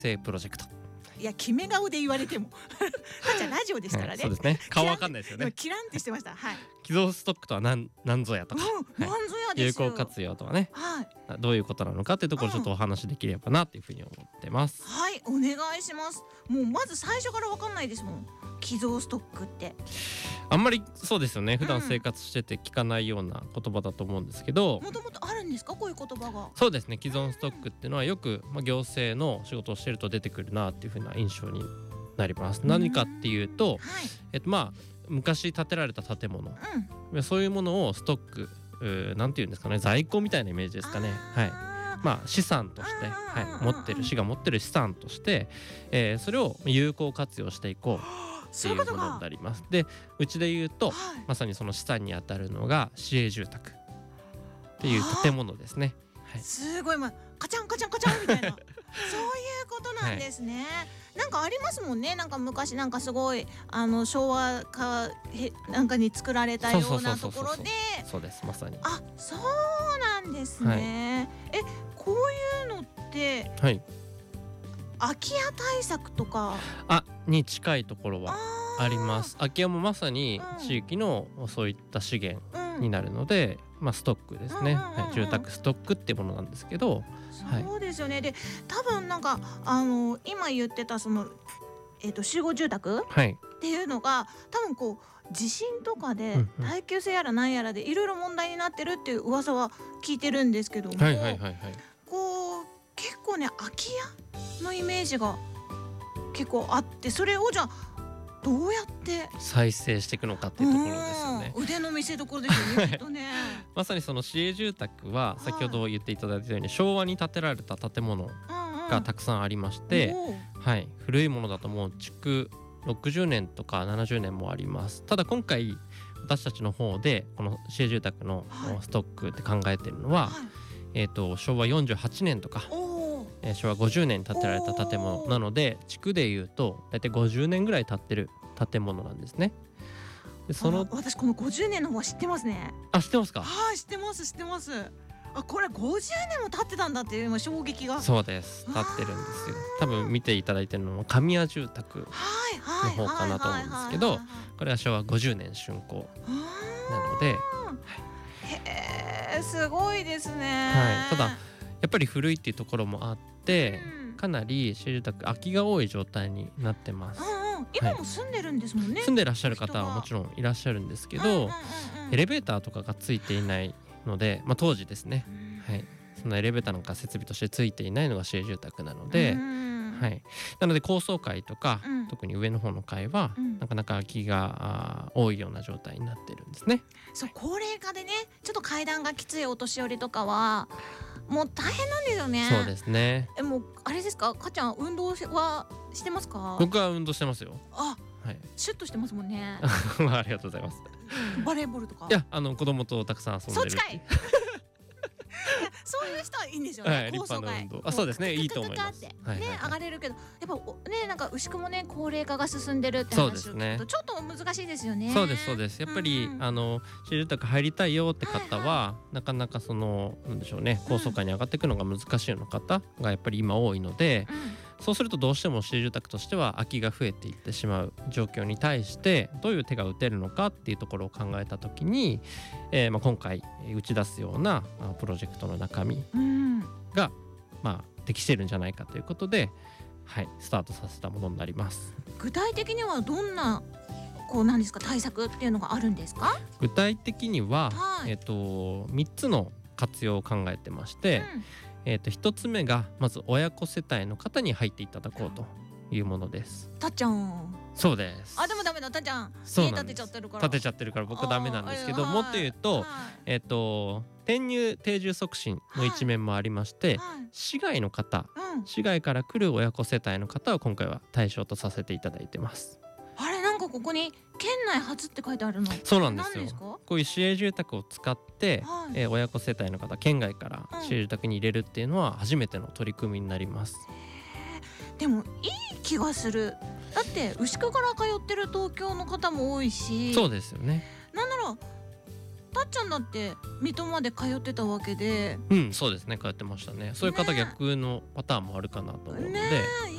成プロジェクト。 いや決め顔で言われてもたっちゃんラジオですからね、 そうですね、顔わかんないですよね。 キランってしてました。はい。 寄贈ストックとは何ぞやとか、 なんぞやですよ。 有効活用とはね、 はいどういうことなのかっていうところちょっとお話できればなっていうふうに思ってます。 はい、お願いします。もうまず最初からわかんないですもん、寄贈ストックって。 あんまりそうですよね、普段生活してて聞かないような言葉だと思うんですけど、 もともとあるんですか、こういう言葉が。 そうですね、既存ストックっていうのはよく、行政の仕事をしてると出てくるなっていうふうな印象になります。何かっていうと、 はい、 昔建てられた建物、 うん、 そういうものをストック、なんていうんですかね、在庫みたいなイメージですかね。はい、資産として、持ってる市が持ってる資産として、それを有効活用していこうっていうものになります。で、うちで言うと、まさにその資産にあたるのが市営住宅っていう建物ですね。 すごい、カチャンカチャンカチャンみたいなそういうことなんですね。なんかありますもんね、なんか昔なんかすごい昭和かなんかに作られたようなところで。 そうです、まさに。 あ、そうなんですね。こういうのって、空き家対策とかに近いところはあります。空き家もまさに地域のそういった資源になるので、ストックですね。住宅ストックってものなんですけど。 そうですよね。で、多分なんか今言ってたその集合住宅っていうのが多分こう地震とかで耐久性やらなんやらでいろいろ問題になってるっていう噂は聞いてるんですけども、こう結構ね、空き家のイメージが結構あって、それをじゃあどうやって再生していくのかっていうところですよね。 腕の見せ所ですよねきっとね。 まさにその市営住宅は先ほど言っていただいたように昭和に建てられた建物がたくさんありまして、古いものだともう築60年とか70年もあります。ただ今回私たちの方でこの市営住宅のストックって考えてるのは、昭和48年とか昭和50年に建てられた建物なので、地区でいうと大体50年ぐらい経ってる建物なんですね。で私この50年の方は知ってますね。 知ってますか？ はい、知ってます。これ50年も経ってたんだっていう今衝撃が。 そうです、経ってるんですよ。多分見ていただいてるのは神谷住宅の方かなと思うんですけど、これは昭和50年竣工なので、 すごいですね。 ただやっぱり古いっていうところもあって、かなり市営住宅空きが多い状態になってます。 今も住んでるんですもんね。 住んでらっしゃる方はもちろんいらっしゃるんですけど、エレベーターとかがついていないので、当時ですね、そのエレベーターなんか設備としてついていないのが市営住宅なので、なので高層階とか、特に上の方の階は、なかなか空きが多いような状態になってるんですね。 そう、高齢化でね、ちょっと階段がきついお年寄りとかはもう大変なんですよね。 そうですね。 もうあれですか、かちゃん運動はしてますか？ 僕は運動してますよ。 シュッとしてますもんね。 ありがとうございます。 バレーボールとか。 いや、子供とたくさん遊んでる。 そっちかい。そういう人はいいんですよね。 立派な運動。そうですね、いいと思います。 上がれるけど、やっぱね、なんか牛久もね、高齢化が進んでるって話を聞くとちょっと難しいですよね。 そうです。やっぱり市営住宅入りたいよって方は、なかなかなんでしょうね、高層階に上がっていくのが難しいような方がやっぱり今多いので、そうするとどうしても市営住宅としては空きが増えていってしまう状況に対してどういう手が打てるのかっていうところを考えた時に、今回打ち出すようなプロジェクトの中身が、適してるんじゃないかということで、スタートさせたものになります。 具体的にはどんな何ですか、対策っていうのがあるんですか？ 具体的には、3つの活用を考えてまして、1つ目がまず親子世帯の方に入っていただこうというものです。 たっちゃん。 そうです。 でもダメだ、たっちゃん家建てちゃってるから。 建てちゃってるから僕ダメなんですけど、もっと言うと、転入定住促進の一面もありまして、市外の方、市外から来る親子世帯の方を今回は対象とさせていただいてます。 なんかここに県内初って書いてあるの。 そうなんですよ。こういう市営住宅を使って、親子世帯の方、県外から市営住宅に入れるっていうのは初めての取り組みになります。 でもいい気がする。だって牛久から通ってる東京の方も多いし。 そうですよね。 なんならたっちゃんだって水戸まで通ってたわけで、 そうですね、通ってましたね。そういう方逆のパターンもあるかなと思うので、